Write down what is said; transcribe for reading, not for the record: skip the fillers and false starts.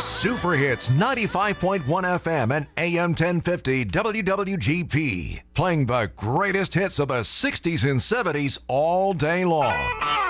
Super Hits 95.1 FM and AM 1050 WWGP. Playing the greatest hits of the 60s and 70s all day long.